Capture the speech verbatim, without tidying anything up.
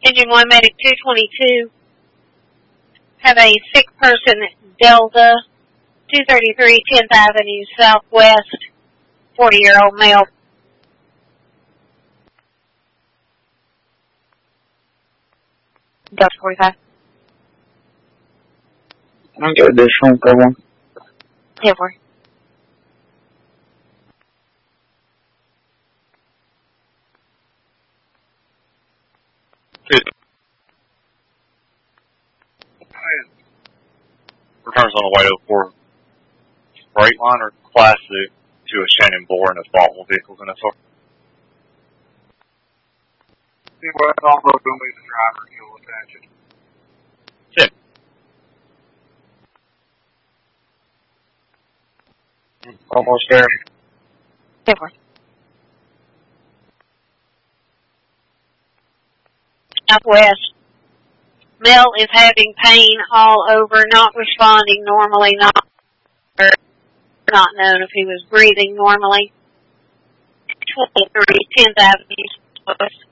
Engine one, Medic two twenty-two. Have a sick person, Delta, two thirty-three tenth Avenue Southwest, forty-year-old male. Delta forty-five. Can I get additional cover? ten four. Good. Returns on the White Oak for Freightliner Classic to a Shannon Bore and its volatile vehicles in S R. See what all those only the driver you'll attach it. ten. Almost there. ten four. Southwest. Male is having pain all over, not responding normally, not not known if he was breathing normally. twenty-three tenth Avenue Southwest.